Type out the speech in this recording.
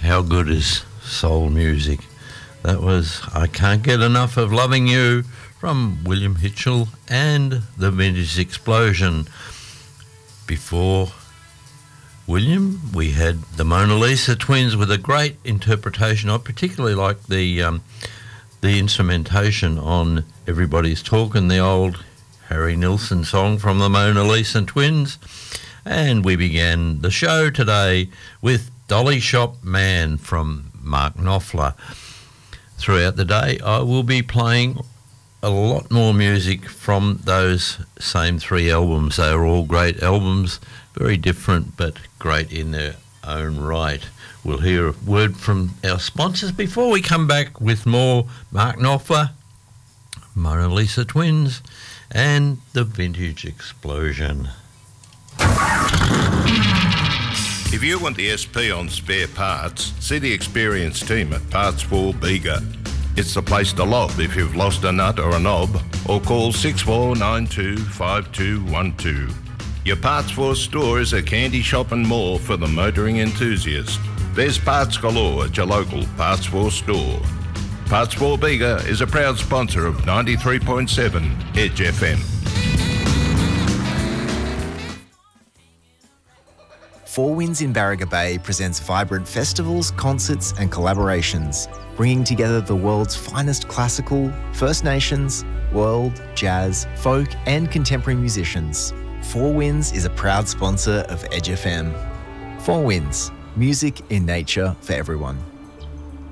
how good is soul music? That was I Can't Get Enough of Loving You from William Hitchell and the Vintage Explosion. Before William, we had the Mona Lisa Twins with a great interpretation. I particularly like the instrumentation on Everybody's Talking, the old Harry Nilsson song from the Mona Lisa Twins. And we began the show today with Dolly Shop Man from Mark Knopfler. Throughout the day, I will be playing a lot more music from those same three albums. They are all great albums, very different but great in their own right. We'll hear a word from our sponsors before we come back with more Mark Knopfler, Mona Lisa Twins, and the Vintage Explosion. If you want the SP on spare parts, see the experienced team at Parts for Bega. It's the place to lob if you've lost a nut or a knob, or call 64925212. Your Parts for store is a candy shop and more for the motoring enthusiast. There's parts galore at your local Parts for store. Parts for Bega is a proud sponsor of 93.7 Edge FM. Four Winds in Barriga Bay presents vibrant festivals, concerts and collaborations, bringing together the world's finest classical, First Nations, world, jazz, folk and contemporary musicians. Four Winds is a proud sponsor of Edge FM. Four Winds, music in nature for everyone.